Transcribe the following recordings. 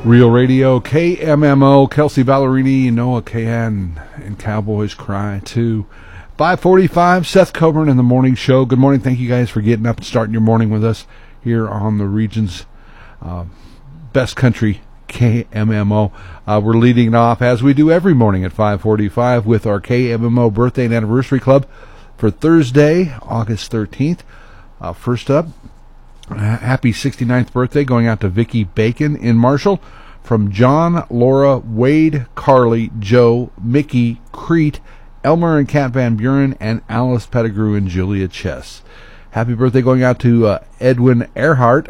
Real Radio, KMMO, Kelsey Ballerini, Noah Kahan, and Cowboys Cry 2. 5:45, Seth Coburn in the morning show. Good morning. Thank you guys for getting up and starting your morning with us here on the region's best country, KMMO. We're leading it off, as we do every morning at 5:45, with our KMMO Birthday and Anniversary Club for Thursday, August 13th. First up, happy 69th birthday going out to Vicki Bacon in Marshall from John, Laura, Wade, Carly, Joe, Mickey, Crete, Elmer and Kat Van Buren, and Alice Pettigrew and Julia Chess. Happy birthday going out to Edwin Ehart,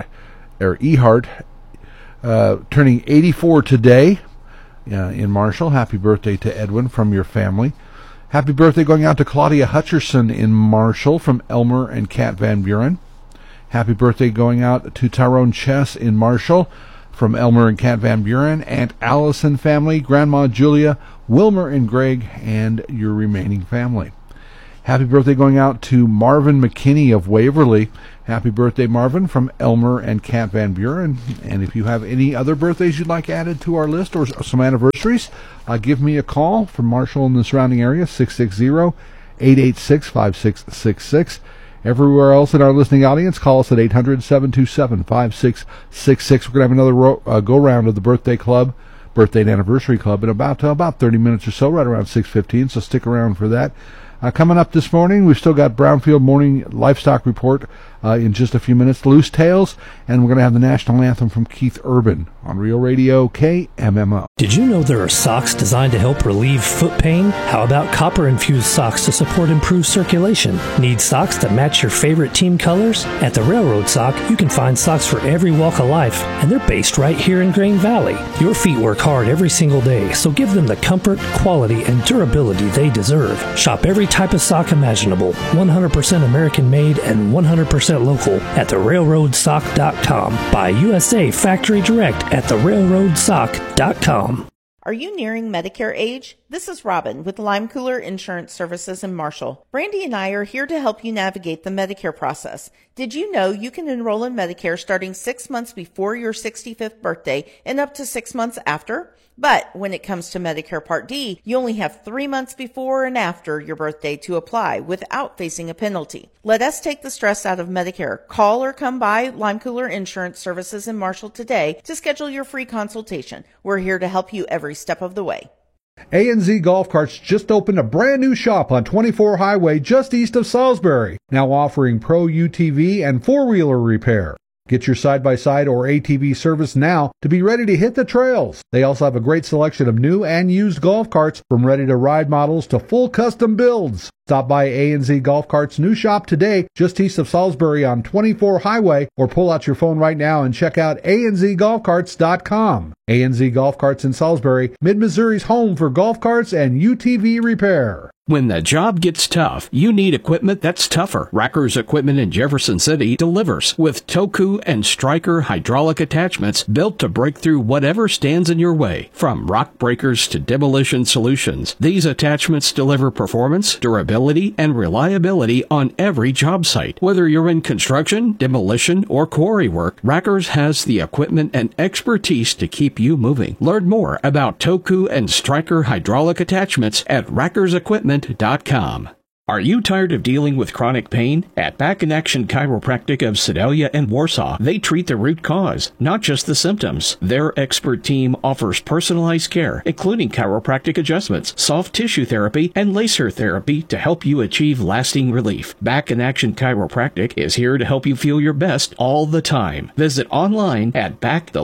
turning 84 today in Marshall. Happy birthday to Edwin from your family. Happy birthday going out to Claudia Hutcherson in Marshall from Elmer and Kat Van Buren. Happy birthday going out to Tyrone Chess in Marshall from Elmer and Kat Van Buren, Aunt Allison family, Grandma Julia, Wilmer and Greg, and your remaining family. Happy birthday going out to Marvin McKinney of Waverly. Happy birthday, Marvin, from Elmer and Kat Van Buren. And if you have any other birthdays you'd like added to our list or some anniversaries, give me a call from Marshall and the surrounding area, 660-886-5666. Everywhere else in our listening audience, call us at 800-727-5666. We're going to have another go-round of the Birthday Club, Birthday and Anniversary Club, in about 30 minutes or so, right around 6:15, so stick around for that. Coming up this morning, we've still got Brownfield Morning Livestock Report in just a few minutes, Loose Tales, and we're going to have the National Anthem from Keith Urban on Real Radio KMMO. Did you know there are socks designed to help relieve foot pain? How about copper-infused socks to support improved circulation? Need socks that match your favorite team colors? At the Railroad Sock, you can find socks for every walk of life, and they're based right here in Grain Valley. Your feet work hard every single day, so give them the comfort, quality, and durability they deserve. Shop every type of sock imaginable, 100% American-made and 100% local at therailroadsock.com. Buy USA Factory Direct at therailroadsock.com. Are you nearing Medicare age? This is Robin with Lime Cooler Insurance Services in Marshall. Brandy and I are here to help you navigate the Medicare process. Did you know you can enroll in Medicare starting 6 months before your 65th birthday and up to 6 months after? But when it comes to Medicare Part D, you only have 3 months before and after your birthday to apply without facing a penalty. Let us take the stress out of Medicare. Call or come by Lime Cooler Insurance Services in Marshall today to schedule your free consultation. We're here to help you every step of the way. A&Z Golf Carts just opened a brand new shop on 24 Highway just east of Salisbury, now offering Pro UTV and four-wheeler repair. Get your side-by-side or ATV service now to be ready to hit the trails. They also have a great selection of new and used golf carts, from ready-to-ride models to full custom builds. Stop by A&Z Golf Carts' new shop today, just east of Salisbury on 24 Highway, or pull out your phone right now and check out anzgolfcarts.com. A&Z Golf Carts in Salisbury, Mid-Missouri's home for golf carts and UTV repair. When the job gets tough, you need equipment that's tougher. Racker's Equipment in Jefferson City delivers with Toku and Striker hydraulic attachments built to break through whatever stands in your way. From rock breakers to demolition solutions, these attachments deliver performance, durability, and reliability on every job site. Whether you're in construction, demolition, or quarry work, Racker's has the equipment and expertise to keep you moving. Learn more about Toku and Striker hydraulic attachments at rackersequipment.com. Are you tired of dealing with chronic pain? At Back in Action Chiropractic of Sedalia and Warsaw, they treat the root cause, not just the symptoms. Their expert team offers personalized care, including chiropractic adjustments, soft tissue therapy, and laser therapy to help you achieve lasting relief. Back in Action Chiropractic is here to help you feel your best all the time. Visit online at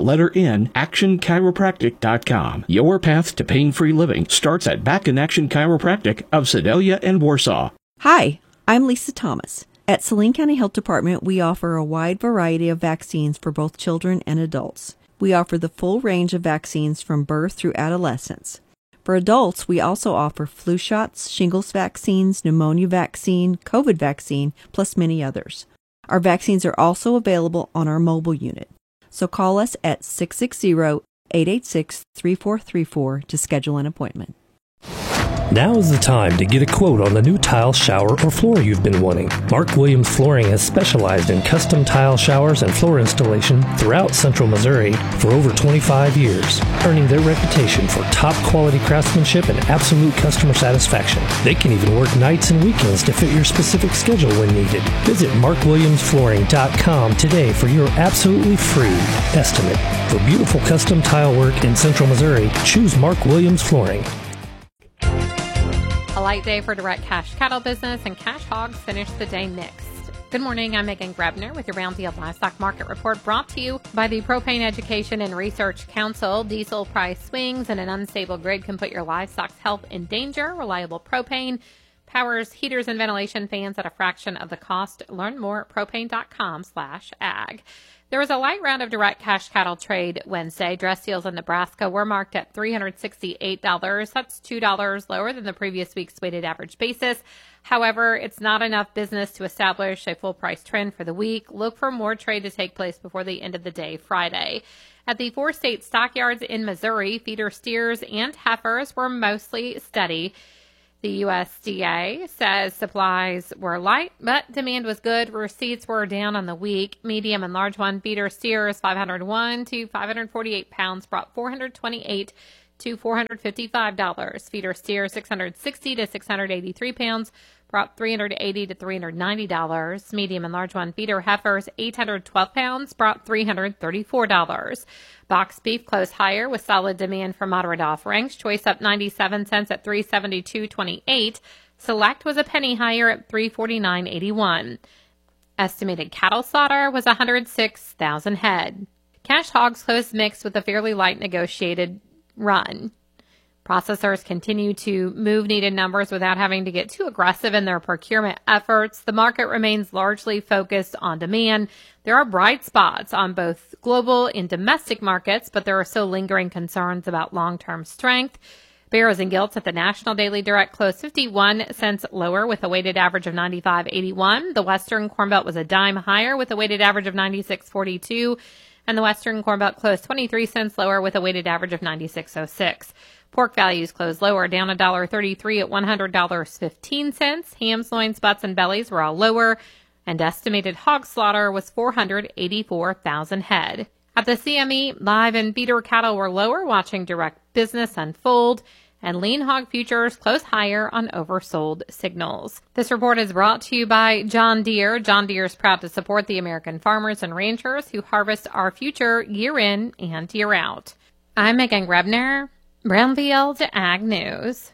actionchiropractic.com. Your path to pain-free living starts at Back in Action Chiropractic of Sedalia and Warsaw. Hi, I'm Lisa Thomas. At Saline County Health Department, we offer a wide variety of vaccines for both children and adults. We offer the full range of vaccines from birth through adolescence. For adults, we also offer flu shots, shingles vaccines, pneumonia vaccine, COVID vaccine, plus many others. Our vaccines are also available on our mobile unit. So call us at 660-886-3434 to schedule an appointment. Now is the time to get a quote on the new tile, shower, or floor you've been wanting. Mark Williams Flooring has specialized in custom tile showers and floor installation throughout Central Missouri for over 25 years, earning their reputation for top quality craftsmanship and absolute customer satisfaction. They can even work nights and weekends to fit your specific schedule when needed. Visit markwilliamsflooring.com today for your absolutely free estimate. For beautiful custom tile work in Central Missouri, choose Mark Williams Flooring. A light day for direct cash cattle business, and cash hogs finish the day mixed. Good morning, I'm Megan Grebner with your Brownfield Livestock Market Report, brought to you by the Propane Education and Research Council. Diesel price swings and an unstable grid can put your livestock's health in danger. Reliable propane powers heaters and ventilation fans at a fraction of the cost. Learn more at propane.com/ag. There was a light round of direct cash cattle trade Wednesday. Dress deals in Nebraska were marked at $368. That's $2 lower than the previous week's weighted average basis. However, it's not enough business to establish a full price trend for the week. Look for more trade to take place before the end of the day Friday. At the 4 state stockyards in Missouri, feeder steers and heifers were mostly steady. The USDA says supplies were light, but demand was good. Receipts were down on the week. Medium and large one feeder steers, 501 to 548 pounds, brought $428 to $455. Feeder steers, 660 to 683 pounds, brought $380 to $390. Medium and large one feeder heifers, 812 pounds, brought $334. Box beef closed higher with solid demand for moderate offerings. Choice up 97 cents at $372.28. Select was a penny higher at $349.81. Estimated cattle slaughter was 106,000 head. Cash hogs closed mixed with a fairly light negotiated run. Processors continue to move needed numbers without having to get too aggressive in their procurement efforts. The market remains largely focused on demand. There are bright spots on both global and domestic markets, but there are still lingering concerns about long-term strength. Barrows and Gilts at the National Daily Direct closed 51 cents lower with a weighted average of 95.81. The Western Corn Belt was a dime higher with a weighted average of 96.42. And the Western Corn Belt closed 23 cents lower with a weighted average of 96.06. Pork values closed lower, down $1.33 at $100.15. Hams, loins, butts, and bellies were all lower, and estimated hog slaughter was 484,000 head. At the CME, live and feeder cattle were lower, watching direct business unfold, and lean hog futures closed higher on oversold signals. This report is brought to you by John Deere. John Deere is proud to support the American farmers and ranchers who harvest our future year in and year out. I'm Megan Grebner, Brownfield Ag News.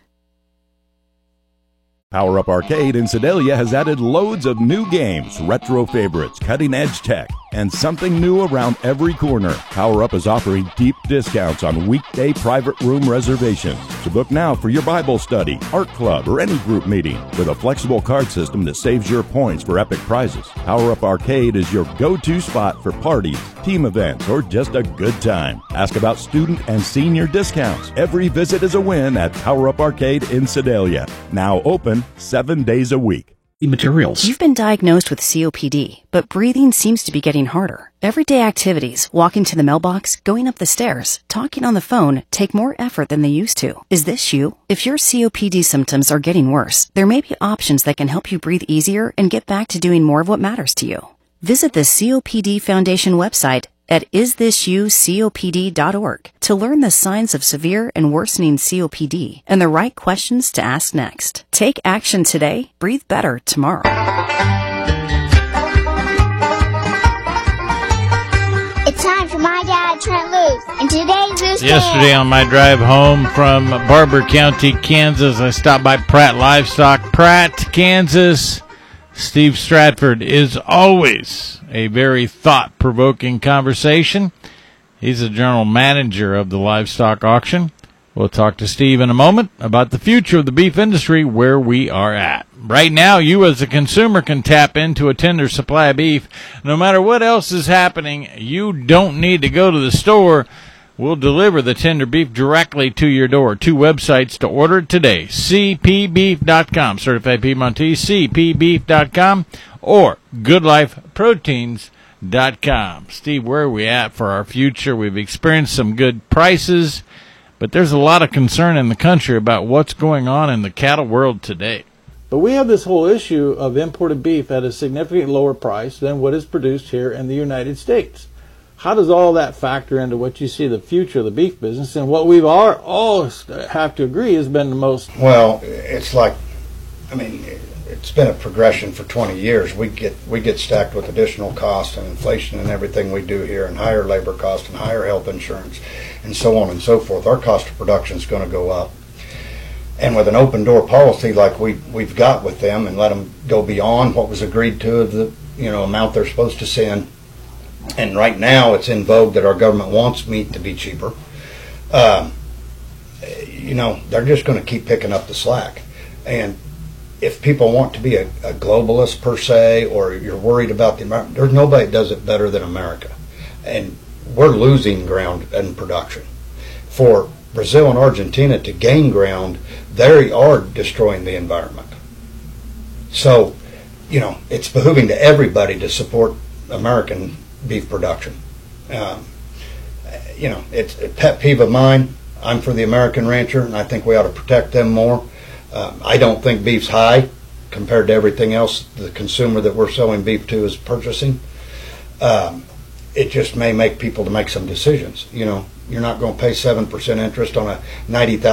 Power Up Arcade in Sedalia has added loads of new games, retro favorites, cutting-edge tech, and something new around every corner. Power Up is offering deep discounts on weekday private room reservations. So book now for your Bible study, art club, or any group meeting with a flexible card system that saves your points for epic prizes. Power Up Arcade is your go-to spot for parties, team events, or just a good time. Ask about student and senior discounts. Every visit is a win at Power Up Arcade in Sedalia. Now open 7 days a week. Materials. You've been diagnosed with COPD, but breathing seems to be getting harder. Everyday activities, walking to the mailbox, going up the stairs, talking on the phone, take more effort than they used to. Is this you? If your COPD symptoms are getting worse, there may be options that can help you breathe easier and get back to doing more of what matters to you. Visit the COPD Foundation website at isthisyoucopd.org to learn the signs of severe and worsening COPD and the right questions to ask next. Take action today, breathe better tomorrow. It's time for My Dad, Trent Luce, and today's Luce Yesterday on my drive home from Barber County, Kansas, I stopped by Pratt Livestock. Pratt, Kansas. Steve Stratford is always a very thought-provoking conversation. He's the general manager of the livestock auction. We'll talk to Steve in a moment about the future of the beef industry, where we are at. Right now, you as a consumer can tap into a tender supply of beef. No matter what else is happening, you don't need to go to the store. We'll deliver the tender beef directly to your door. 2 websites to order it today. cpbeef.com, Certified Piedmontese, cpbeef.com, or goodlifeproteins.com. Steve, where are we at for our future? We've experienced some good prices, But there's a lot of concern in the country about what's going on in the cattle world today. But we have this whole issue of imported beef at a significantly lower price than what is produced here in the United States. How does all that factor into what you see the future of the beef business and what we've all have to agree has been the most? Well, it's like, I mean, it's been a progression for 20 years. We get stacked with additional costs and inflation and everything we do here, and higher labor costs and higher health insurance and so on and so forth. Our cost of production is going to go up. And with an open door policy like we've got with them, and let them go beyond what was agreed to of the amount they're supposed to send. And right now it's in vogue that our government wants meat to be cheaper. They're just going to keep picking up the slack. And if people want to be a globalist per se, or you're worried about the environment, there's nobody that does it better than America. And we're losing ground in production. For Brazil and Argentina to gain ground, they are destroying the environment. So, it's behooving to everybody to support American beef production. It's a pet peeve of mine. I'm for the American rancher, and I think we ought to protect them more. I don't think beef's high compared to everything else the consumer that we're selling beef to is purchasing. It just may make people to make some decisions. You're not going to pay 7% interest on a $90,000